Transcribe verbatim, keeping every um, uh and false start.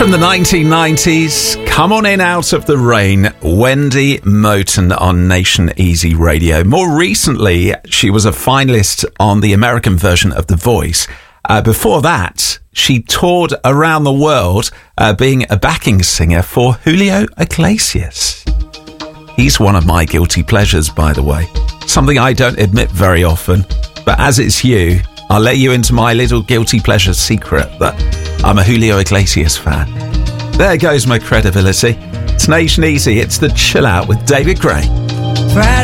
From the nineteen nineties, Come On In Out of the Rain, Wendy Moten on Nation Easy Radio. More recently, she was a finalist on the American version of The Voice. Uh, before that, she toured around the world uh, being a backing singer for Julio Iglesias. He's one of my guilty pleasures, by the way. Something I don't admit very often, but as it's you, I'll let you into my little guilty pleasure secret that I'm a Julio Iglesias fan. There goes my credibility. It's Nation Easy. It's the Chill Out with David Gray.